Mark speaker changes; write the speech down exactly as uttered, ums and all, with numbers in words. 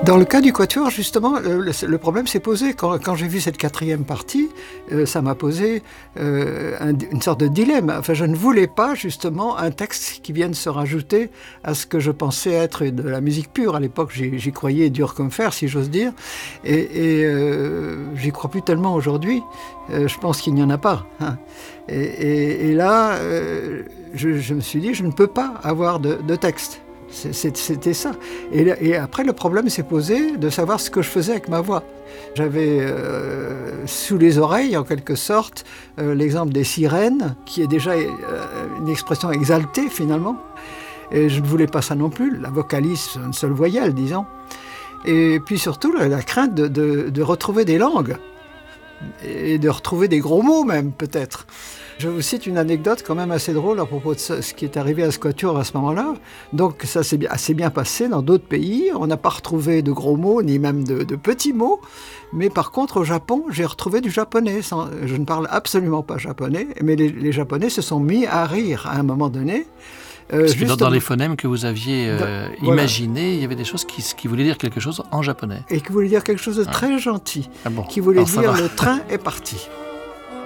Speaker 1: Dans le cas du quatuor, justement, le, le, le problème s'est posé. Quand, quand j'ai vu cette quatrième partie, euh, ça m'a posé euh, un, une sorte de dilemme. Enfin, je ne voulais pas, justement, un texte qui vienne se rajouter à ce que je pensais être de la musique pure. À l'époque, j'y, j'y croyais dur comme fer, si j'ose dire. Et, et euh, j'y crois plus tellement aujourd'hui. Euh, je pense qu'il n'y en a pas. Hein. Et, et, et là, euh, je, je me suis dit, je ne peux pas avoir de, de texte. C'était ça. Et, et après, le problème s'est posé de savoir ce que je faisais avec ma voix. J'avais euh, sous les oreilles, en quelque sorte, euh, l'exemple des sirènes, qui est déjà euh, une expression exaltée, finalement. Et je ne voulais pas ça non plus, la vocalise sur une seule voyelle, disons. Et puis surtout, la, la crainte de, de, de retrouver des langues. Et de retrouver des gros mots, même, peut-être. Je vous cite une anecdote quand même assez drôle à propos de ce, ce qui est arrivé à ce quatuor à ce moment-là. Donc ça s'est assez bien passé dans d'autres pays. On n'a pas retrouvé de gros mots, ni même de, de petits mots. Mais par contre, au Japon, j'ai retrouvé du japonais. Sans, je ne parle absolument pas japonais, mais les, les Japonais se sont mis à rire à un moment donné.
Speaker 2: Euh, Parce que dans, dans les phonèmes que vous aviez euh,
Speaker 1: dans, voilà.
Speaker 2: imaginés, il y avait des choses qui, qui voulaient dire quelque chose en japonais.
Speaker 1: Et qui voulaient dire quelque chose de très ah. gentil.
Speaker 2: Ah bon.
Speaker 1: Qui voulait
Speaker 2: Alors,
Speaker 1: dire « le train est parti ».